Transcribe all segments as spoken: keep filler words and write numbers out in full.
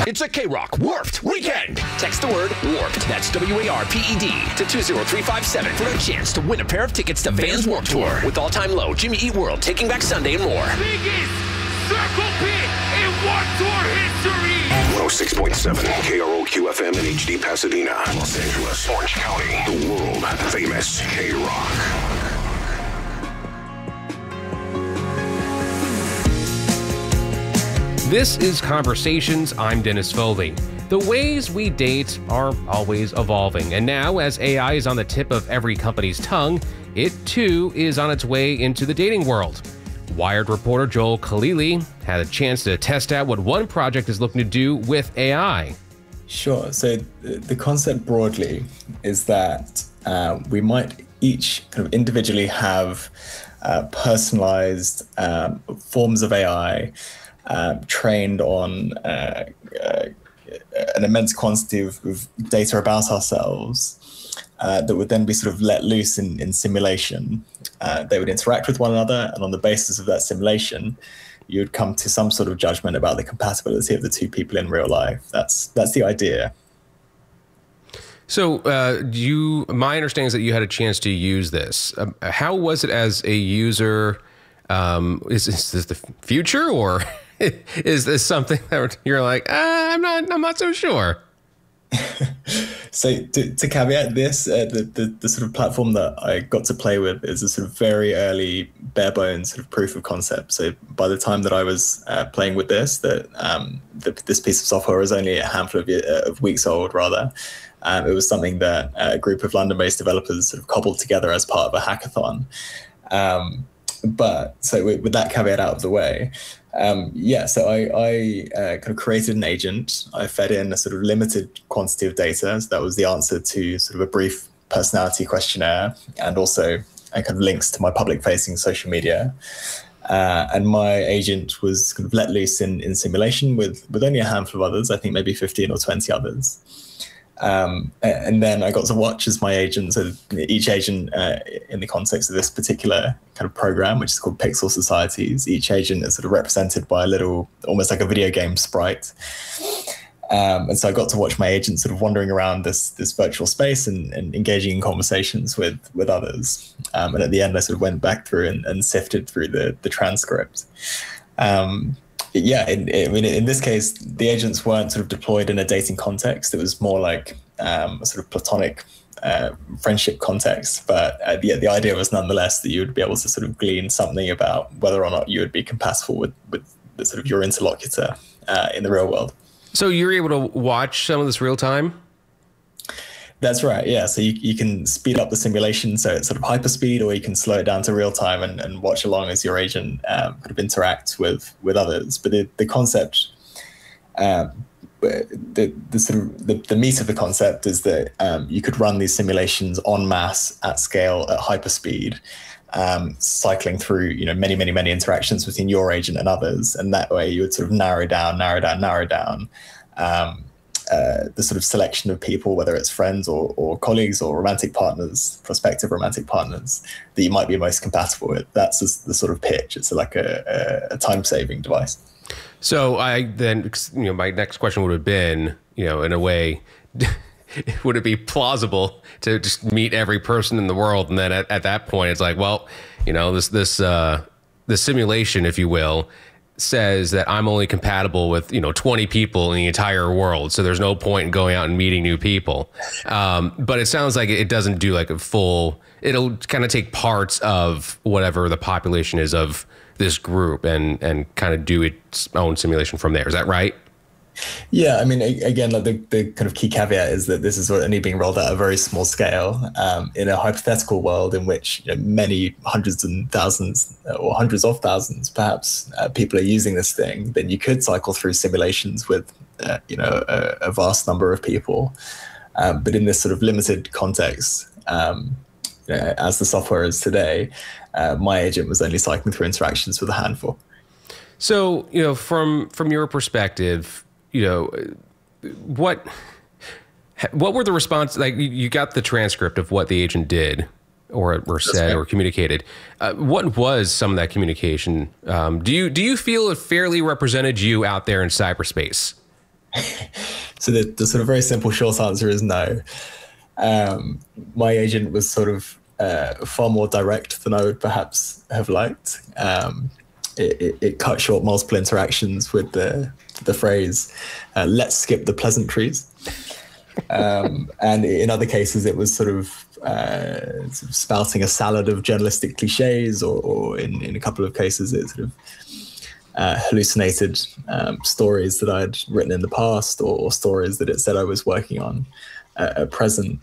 It's a K-Rock Warped Weekend. Text the word Warped, that's W A R P E D, to two zero three five seven for a chance to win a pair of tickets to Vans Warped Tour with All Time Low, Jimmy Eat World, Taking Back Sunday, and more. Biggest circle pit in Warped Tour history. one oh six point seven K R O Q F M in H D Pasadena, Los Angeles, Orange County, the world famous K-Rock. This is Conversations. I'm Dennis Foley. The ways we date are always evolving, and now as A I is on the tip of every company's tongue, it too is on its way into the dating world. Wired reporter Joel Khalili had a chance to test out what one project is looking to do with A I. Sure. So the concept broadly is that uh, we might each kind of individually have uh, personalized um, forms of A I Uh, trained on uh, uh, an immense quantity of, of data about ourselves uh, that would then be sort of let loose in, in simulation. Uh, they would interact with one another, and on the basis of that simulation, you would come to some sort of judgment about the compatibility of the two people in real life. That's that's the idea. So uh, you, my understanding is that you had a chance to use this. Um, how was it as a user? Um, is, is this the future, or is this something that you're like, ah, I'm not, I'm not so sure? So to, to caveat this, uh, the, the the sort of platform that I got to play with is a sort of very early, bare bones sort of proof of concept. So by the time that I was uh, playing with this, that um, the, this piece of software was only a handful of, uh, of weeks old, rather. Um, it was something that a group of London-based developers sort of cobbled together as part of a hackathon. Um, But so with, with that caveat out of the way, um, yeah, so I, I uh, kind of created an agent. I fed in a sort of limited quantity of data. So that was the answer to sort of a brief personality questionnaire, and also a kind of links to my public facing social media. Uh, and my agent was kind of let loose in, in simulation with, with only a handful of others, I think maybe fifteen or twenty others. Um, and then I got to watch as my agent, so each agent uh, in the context of this particular kind of program, which is called Pixel Societies, each agent is sort of represented by a little, almost like a video game sprite. Um, and so I got to watch my agent sort of wandering around this this virtual space and, and engaging in conversations with with others. Um, and at the end, I sort of went back through and, and sifted through the, the transcript. Um, Yeah, in, I mean, in this case, the agents weren't sort of deployed in a dating context. It was more like um, a sort of platonic uh, friendship context. But uh, the, the idea was nonetheless that you would be able to sort of glean something about whether or not you would be compatible with, with the sort of your interlocutor uh, in the real world. So you're able to watch some of this real time? That's right, yeah. So you, you can speed up the simulation, so it's sort of hyperspeed, or you can slow it down to real time and, and watch along as your agent um, kind of interacts with, with others. But the, the concept, um, the, the sort of the, the meat of the concept is that um, you could run these simulations en masse at scale at hyperspeed, um, cycling through you know many, many, many interactions between your agent and others. And that way you would sort of narrow down, narrow down, narrow down. Um, Uh, the sort of selection of people, whether it's friends or, or colleagues or romantic partners, prospective romantic partners, that you might be most compatible with. That's the, the sort of pitch. It's like a, a, a time-saving device. So I then, you know, my next question would have been, you know, in a way, would it be plausible to just meet every person in the world? And then at, at that point, it's like, well, you know, this, this, uh, the simulation, if you will, says that I'm only compatible with, you know, twenty people in the entire world. So there's no point in going out and meeting new people. Um, but it sounds like it doesn't do like a full, it'll kind of take parts of whatever the population is of this group and, and kind of do its own simulation from there. Is that right? Yeah, I mean, again, like the, the kind of key caveat is that this is only being rolled out at a very small scale. Um, in a hypothetical world in which you know, many hundreds and thousands or hundreds of thousands, perhaps, uh, people are using this thing, then you could cycle through simulations with, uh, you know, a, a vast number of people. Um, but in this sort of limited context, um, you know, as the software is today, uh, my agent was only cycling through interactions with a handful. So, you know, from from your perspective, you know, what what were the response? Like, you got the transcript of what the agent did, or or said, right, or communicated. Uh, what was some of that communication? Um, do you do you feel it fairly represented you out there in cyberspace? So the, the sort of very simple short answer is no. Um, my agent was sort of uh, far more direct than I would perhaps have liked. Um, it, it, it cut short multiple interactions with the the phrase, uh, let's skip the pleasantries. Um, and in other cases, it was sort of, uh, sort of spouting a salad of journalistic cliches, or, or in, in a couple of cases, it sort of uh, hallucinated um, stories that I had written in the past, or, or stories that it said I was working on uh, at present.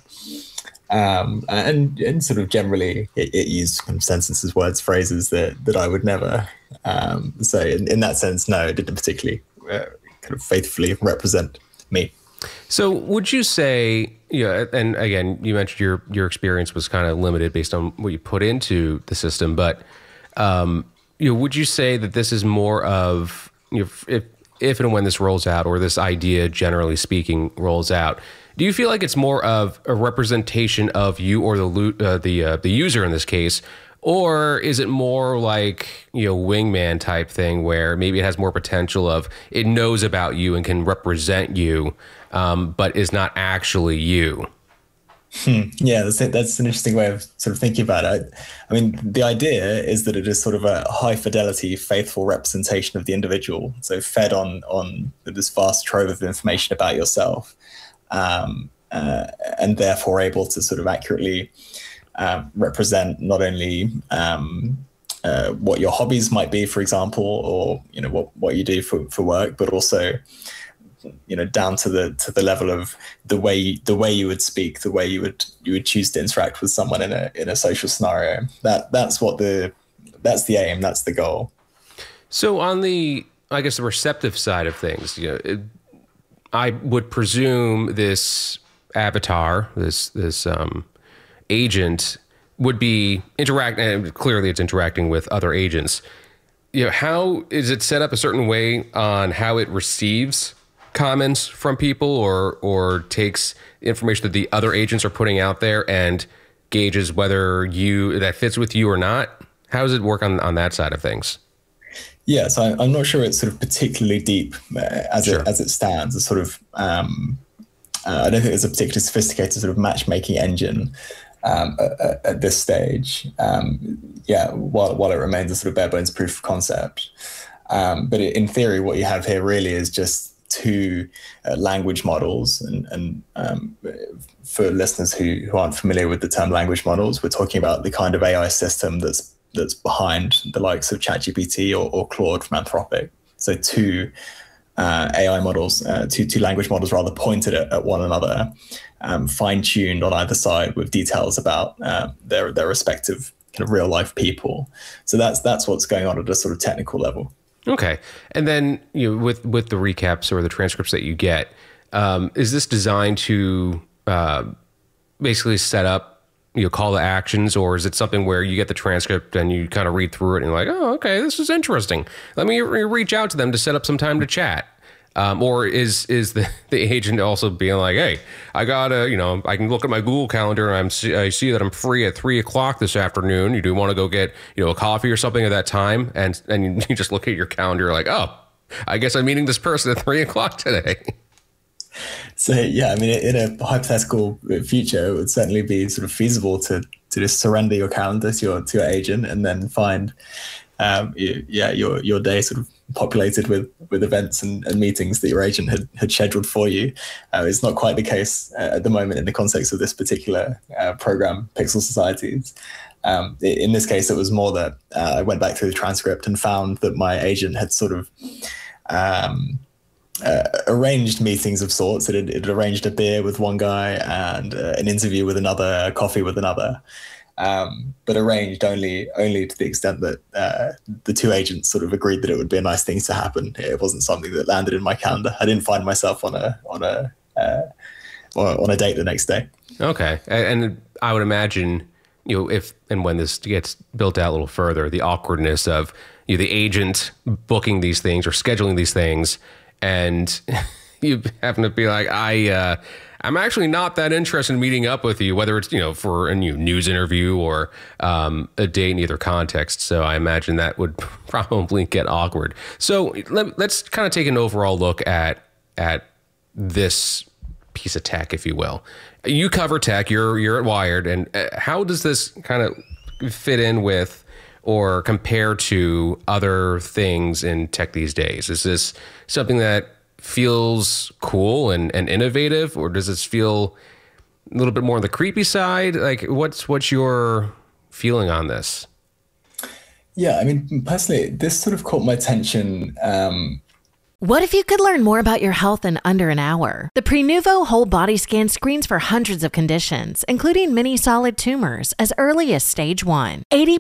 Um, and, and sort of generally, it, it used kind of sentences, words, phrases that, that I would never. Um, so in, in that sense, no, it didn't particularly uh, kind of faithfully represent me. So would you say, yeah, and again, you mentioned your your experience was kind of limited based on what you put into the system, but um, you know, would you say that this is more of, you know, if if and when this rolls out, or this idea, generally speaking, rolls out, do you feel like it's more of a representation of you or the uh, the uh, the user in this case? Or is it more like, you know, wingman type thing where maybe it has more potential of it knows about you and can represent you, um, but is not actually you? Hmm. Yeah, that's it. That's an interesting way of sort of thinking about it. I mean, the idea is that it is sort of a high fidelity, faithful representation of the individual. So fed on on this vast trove of information about yourself, um, uh, and therefore able to sort of accurately Uh, represent not only um, uh, what your hobbies might be, for example, or you know what, what you do for, for work, but also you know down to the to the level of the way the way you would speak, the way you would you would choose to interact with someone in a in a social scenario. That that's what the that's the aim. That's the goal. So on the I guess the receptive side of things, you know, it, I would presume this avatar, this this um, agent would be interacting, and clearly it's interacting with other agents. You know, how is it set up a certain way on how it receives comments from people, or or takes information that the other agents are putting out there and gauges whether you that fits with you or not? How does it work on on that side of things? Yeah, so I, I'm not sure it's sort of particularly deep uh, as Sure. it as it stands. It's sort of um, uh, I don't think there's a particularly sophisticated sort of matchmaking engine Um, at, at this stage, um, yeah, while, while it remains a sort of bare bones proof of concept. Um, but in theory, what you have here really is just two uh, language models. And, and um, for listeners who, who aren't familiar with the term language models, we're talking about the kind of A I system that's that's behind the likes of ChatGPT or, or Claude from Anthropic. So two uh, A I models, uh, two, two language models rather, pointed at, at one another, Um, fine-tuned on either side with details about uh, their their respective kind of real-life people. So that's that's what's going on at a sort of technical level. Okay, and then you know, with with the recaps or the transcripts that you get, um, is this designed to uh, basically set up, you know, call to actions, or is it something where you get the transcript and you kind of read through it and you're like, oh, okay, this is interesting. Let me re- reach out to them to set up some time to chat. Um, or is is the, the agent also being like, hey, I gotta, you know, I can look at my Google Calendar and I'm I see that I'm free at three o'clock this afternoon. You do want to go get, you know, a coffee or something at that time, and and you just look at your calendar like, oh, I guess I'm meeting this person at three o'clock today. So yeah, I mean, in a hypothetical future, it would certainly be sort of feasible to to just surrender your calendar to your to your agent and then find, um, you, yeah, your your day sort of populated with with events and, and meetings that your agent had, had scheduled for you. Uh, it's not quite the case uh, at the moment in the context of this particular uh, program, Pixel Societies. Um, in this case, it was more that uh, I went back through the transcript and found that my agent had sort of um, uh, arranged meetings of sorts. It had, it had arranged a beer with one guy and uh, an interview with another, a coffee with another. Um, but arranged only only to the extent that uh, the two agents sort of agreed that it would be a nice thing to happen. It wasn't something that landed in my calendar. I didn't find myself on a on a uh, on a date the next day. Okay, and I would imagine, you know, if and when this gets built out a little further, the awkwardness of, you know, the agent booking these things or scheduling these things, and you happen to be like, I. Uh, I'm actually not that interested in meeting up with you, whether it's, you know, for a new news interview or um, a date in either context. So I imagine that would probably get awkward. So let, let's kind of take an overall look at at this piece of tech, if you will? You cover tech, you're you're at Wired, and how does this kind of fit in with or compare to other things in tech these days? Is this something that feels cool and, and innovative, or does this feel a little bit more on the creepy side? Like, what's what's your feeling on this? Yeah, I mean, personally, this sort of caught my attention. Um, What if you could learn more about your health in under an hour? The Prenuvo whole body scan screens for hundreds of conditions, including many solid tumors, as early as stage one. eighty